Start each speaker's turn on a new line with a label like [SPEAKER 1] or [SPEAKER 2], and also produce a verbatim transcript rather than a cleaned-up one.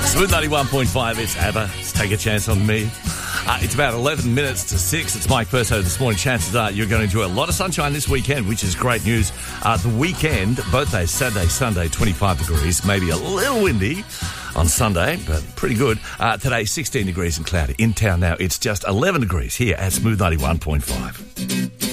[SPEAKER 1] Smooth ninety-one point five, it's ABBA. Let's take a chance on me. Uh, it's about eleven minutes to six. It's Mike Perso this morning. Chances are you're going to enjoy a lot of sunshine this weekend, which is great news. Uh, the weekend, both days, Saturday, Sunday, twenty-five degrees, maybe a little windy on Sunday, but pretty good. Uh, today, sixteen degrees and cloudy. In town now, it's just eleven degrees here at Smooth ninety-one point five.